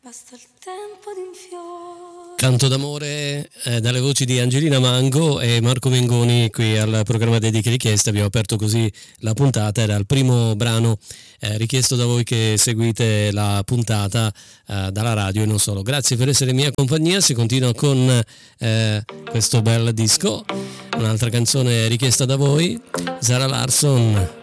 basta il tempo d'infiore. Canto d'amore dalle voci di Angelina Mango e Marco Mengoni qui al programma Dediche Richieste. Abbiamo aperto così la puntata, era il primo brano richiesto da voi che seguite la puntata dalla radio e non solo. Grazie per essere in mia compagnia. Si continua con questo bel disco, un'altra canzone richiesta da voi, Zara Larsson.